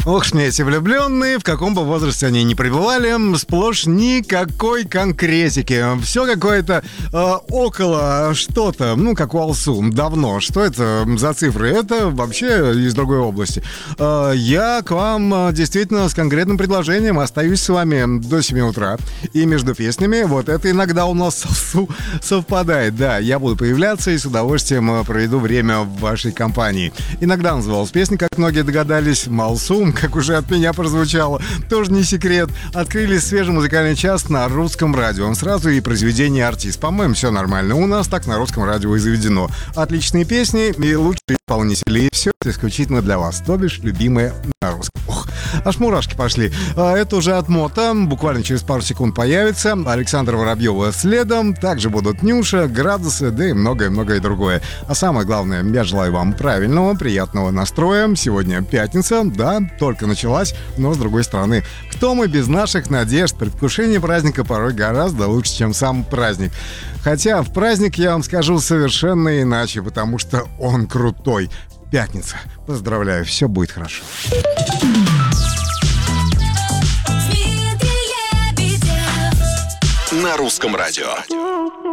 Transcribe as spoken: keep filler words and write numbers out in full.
Ох, мне эти влюбленные, в каком бы возрасте они ни пребывали, сплошь никакой конкретики. Все какое-то э, около что-то, ну, как у Алсу, давно. Что это за цифры? Это вообще из другой области. Э, я к вам действительно с конкретным предложением остаюсь с вами до семи утра. И между песнями вот это иногда у нас с Алсу совпадает. Да, я буду появляться и с удовольствием проведу время в вашей компании. Иногда называлась песня, как многие догадались, Алсу, как уже от меня прозвучало, тоже не секрет. Открыли свежий музыкальный час на русском радио. Он сразу и произведение артист. По-моему, все нормально. У нас так на русском радио и заведено. Отличные песни и лучшие исполнители. И все это исключительно для вас. То бишь, любимые на русском. Ох, аж мурашки пошли. А это уже от Мота. Буквально через пару секунд появится. Александра Воробьева следом. Также будут Нюша, Градусы, да и многое-многое другое. А самое главное, я желаю вам правильного, приятного настроя. Сегодня пятница. Да, только началась, но с другой стороны, кто мы без наших надежд? Предвкушение праздника порой гораздо лучше, чем сам праздник. Хотя в праздник я вам скажу совершенно иначе, потому что он крутой. Пятница. Поздравляю, все будет хорошо. На русском радио.